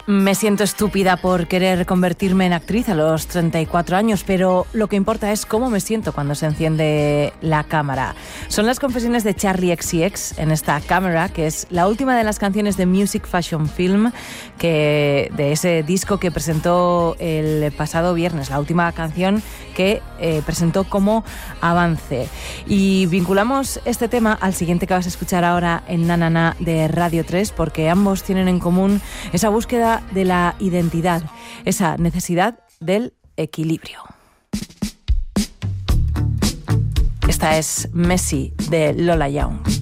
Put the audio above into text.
Me siento estúpida por querer convertirme en actriz a los 34 años, pero lo que importa es cómo me siento cuando se enciende la cámara. Son las confesiones de Charli XCX en esta Camera, que es la última de las canciones de Music Fashion Film, de ese disco que presentó el pasado viernes, la última canción que presentó como avance. Y vinculamos este tema al siguiente que vas a escuchar ahora en Na Na Na de Radio 3, porque ambos tienen en común esa búsqueda de la identidad, esa necesidad del equilibrio. Esta es Messy de Lola Young.